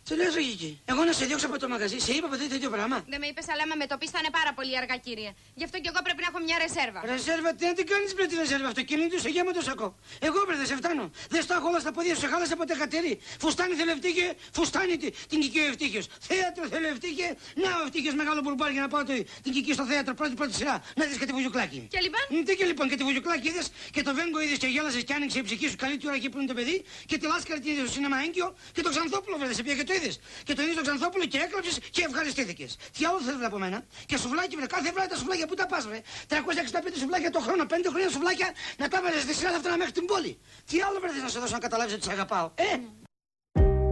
Τι λες, Ρογική? Εγώ να σε διώξω από το μαγαζί, σε είπα ποτέ τέτοιο πράγμα? Δεν με είπες, αλλά άμα με το πεις θα είναι πάρα πολύ αργά, κύριε. Γι' αυτό και εγώ πρέπει να έχω μια ρεσέρβα. Ρεσέρβα, τι να την κάνεις με τη ρεσέρβα? Αυτοκίνητο σε γέμο σακό. Εγώ πρέπει δεν σε φτάνω. Δεν στα έχω όλα στα πόδια σου, σε χάλασε ποτέ χατήρι. Φουστάνι θέλω ευτύχε, φουστάνι την Κικείο ευτύχιος. Θέατρο θέλω ευτύχε, να ο ευτύχιος μεγάλο μπουρμπάρ για να πάω την Κικείο στο θέατρο πρώτη σειρά. Να δεις και τη βουλιουκλάκι. Και λοιπόν? Τι και λοιπόν, και τη βουλιουκλάκι είδες και το βέγκο είδες και γέλασες και άνοιξε η ψυχή σου καλή ώρα εκεί που είναι το παιδί και τη λάσκαρη την είδες στο σινεμά έγκυο και το Ξανθόπουλο βέβαια σε πια και το είδες. Και το είδες το Ξανθόπουλο και έκλαψες και ευχαριστήθηκες. Τι άλλο θέλετε από μένα? Και σουβλάκι βρε, κάθε βράδυ τα σουβλάκια που τα πας βρε. 365 σουβλάκια το χρόνο, 5 χρόνια σουβλάκια να τα βάλεις στη σειρά αυτά μέχρι την πόλη. Τι άλλο βρε θες να σε δώσω να καταλάβεις ότι σε αγαπάω?